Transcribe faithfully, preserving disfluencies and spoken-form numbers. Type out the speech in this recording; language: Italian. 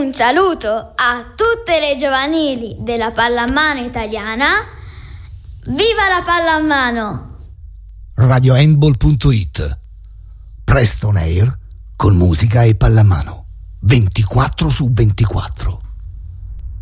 Un saluto a tutte le giovanili della pallamano italiana. Viva la pallamano! radiohandball punto it. Presto on air con musica e pallamano ventiquattro su ventiquattro.